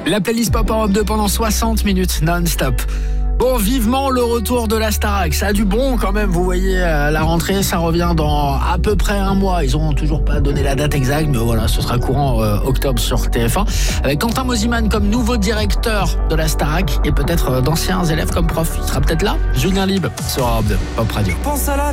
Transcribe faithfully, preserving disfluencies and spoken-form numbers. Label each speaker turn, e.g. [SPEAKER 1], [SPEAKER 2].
[SPEAKER 1] La playlist Pop Europe deux pendant soixante minutes non-stop. Bon, vivement le retour de la Starac. Ça a du bon quand même, vous voyez, la rentrée, ça revient dans à peu près un mois. Ils ont toujours pas donné la date exacte, mais voilà, ce sera courant euh, octobre sur T F un. Avec Quentin Mosiman comme nouveau directeur de la Starac et peut-être euh, d'anciens élèves comme prof. Il sera peut-être là. Julien Libre sur Europe deux, Pop Radio.